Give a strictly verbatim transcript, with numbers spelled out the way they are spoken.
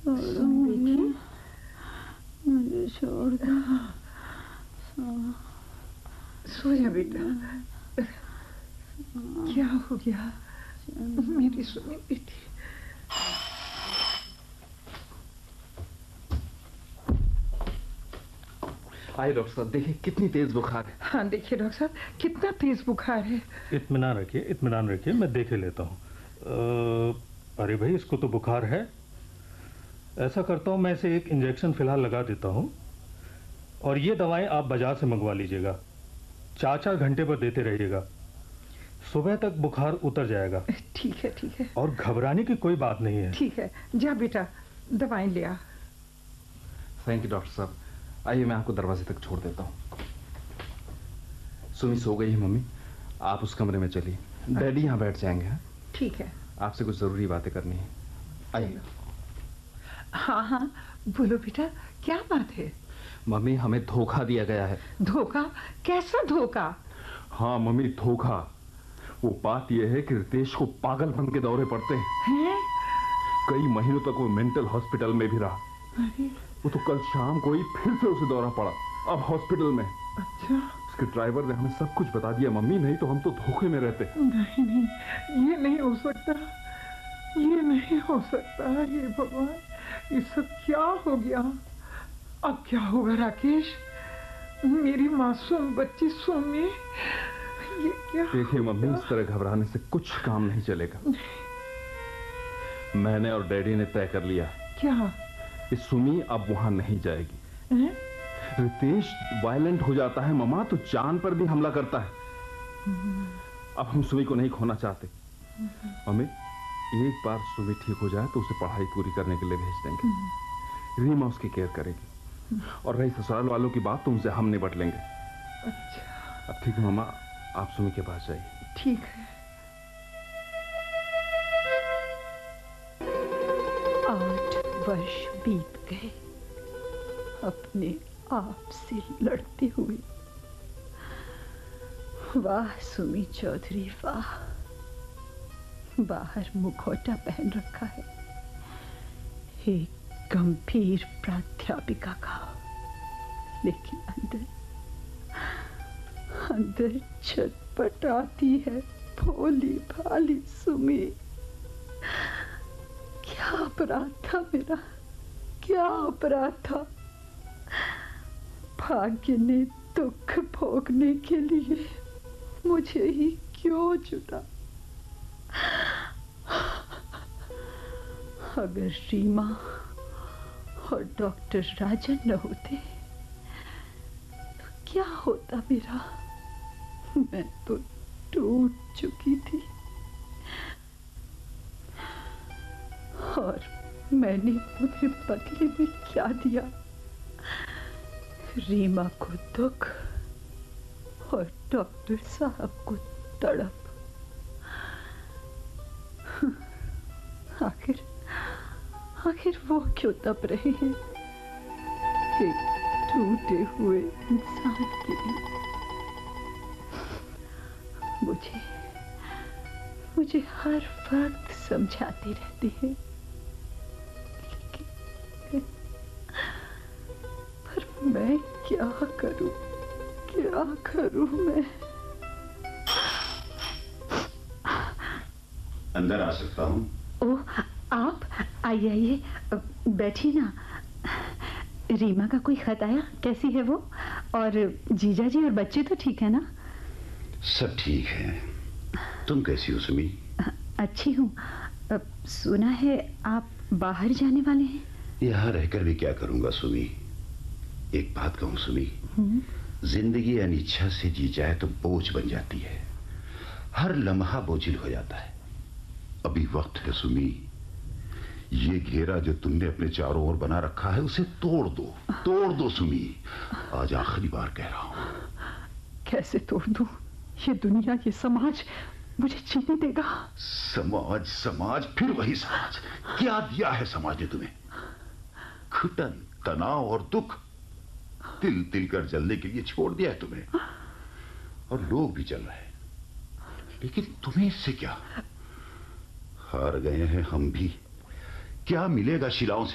बेटी, मुझे छोड़ दो। सो जा बेटा। क्या हो गया मेरी सुनी बेटी? आइए डॉक्टर साहब, देखिए कितनी तेज बुखार है। हाँ देखिए डॉक्टर साहब, कितना तेज बुखार है। इत्मीनान रखिए, इत्मीनान रखिए, मैं देख लेता हूँ। अरे भाई, इसको तो बुखार है। ऐसा करता हूँ, मैं इसे एक इंजेक्शन फिलहाल लगा देता हूँ, और ये दवाएं आप बाजार से मंगवा लीजिएगा। चार चार घंटे पर देते रहिएगा, सुबह तक बुखार उतर जाएगा। ठीक है ठीक है। और घबराने की कोई बात नहीं है। ठीक है, जा बेटा दवाएं ले आ। थैंक यू डॉक्टर साहब। आइए मैं आपको दरवाजे तक छोड़ देता हूँ। सुमी सो गई है मम्मी, आप उस कमरे में चलिए, डैडी यहाँ बैठ जाएंगे। ठीक है, आपसे कुछ जरूरी बातें करनी है। आइए। हाँ हाँ बोलो बेटा, क्या बात है? मम्मी, हमें धोखा दिया गया है। धोखा? कैसा धोखा? हाँ मम्मी, धोखा। वो बात यह है कि रितेश को पागलपन के दौरे पड़ते हैं। कई महीनों तक वो मेंटल हॉस्पिटल में भी रहा। अरे वो तो कल शाम को ही फिर से उसे दौरा पड़ा, अब हॉस्पिटल में। अच्छा। उसके ड्राइवर ने हमें सब कुछ बता दिया मम्मी, नहीं तो हम तो धोखे में रहते। नहीं नहीं, ये नहीं हो सकता, ये नहीं हो सकता। ये भगवान, ये सब क्या हो गया? अब क्या होगा राकेश? मेरी मासूम बच्ची सुमी, ये क्या? देखिए मम्मी, इस तरह घबराने से कुछ काम नहीं चलेगा। मैंने और डैडी ने तय कर लिया। क्या? कि सुमी अब वहां नहीं जाएगी। है? रितेश वायलेंट हो जाता है मम्मा, तो जान पर भी हमला करता है। अब हम सुमी को नहीं खोना चाहते। मम्मी, एक बार सुमी ठीक हो जाए तो उसे पढ़ाई पूरी करने के लिए भेज देंगे। रीमा उसकी केयर करेगी, और रही ससुराल वालों की बात तो उनसे हम निपट लेंगे। अच्छा। अब ठीक है मम्मा, आप सुमी के पास जाइए। ठीक है। आठ वर्ष बीत गए अपने आप से लड़ते हुए। वाह सुमी चौधरी वाह, बाहर मुखौटा पहन रखा है एक गंभीर प्राध्यापिका का, लेकिन अंदर अंदर छटपटाती है भोली भाली सुमी। क्या अपराध था मेरा, क्या अपराध था? भाग्य ने दुख भोगने के लिए मुझे ही क्यों चुना? अगर रीमा और डॉक्टर राजन न होते तो क्या होता मेरा? मैं तो टूट चुकी थी, और मैंने उन्हें बदले में क्या दिया? रीमा को दुख और डॉक्टर साहब को तड़प। आखिर आखिर वो क्यों तप रहे हैं एक टूटे हुए इंसान के लिए? मुझे मुझे हर वक्त समझाती रहती है, पर मैं क्या करूं, क्या करूं मैं? अंदर आ सकता हूं? ओह, आप आइए आइए, बैठिए ना। रीमा का कोई खत आया? कैसी है वो? और जीजा जी और बच्चे तो ठीक है ना? सब ठीक है। तुम कैसी हो सुमी? अच्छी हूँ। सुना है आप बाहर जाने वाले हैं? यहाँ रहकर भी क्या करूंगा सुमी। एक बात कहूँ सुमी, जिंदगी अनिच्छा से जी जाए तो बोझ बन जाती है, हर लम्हा बोझिल हो जाता है। अभी वक्त है सुमी, ये घेरा जो तुमने अपने चारों ओर बना रखा है उसे तोड़ दो, तोड़ दो सुमी। आज आखिरी बार कह रहा हूं। कैसे तोड़ दूं? ये दुनिया, ये समाज मुझे जीने देगा? समाज समाज फिर वही समाज। क्या दिया है समाज ने तुम्हें? घुटन, तनाव और दुख तिल तिल कर जलने के लिए छोड़ दिया है तुम्हें, और लोग भी जल रहे हैं, लेकिन तुम्हें इससे क्या? हार गए हैं हम भी, क्या मिलेगा शिलाओं से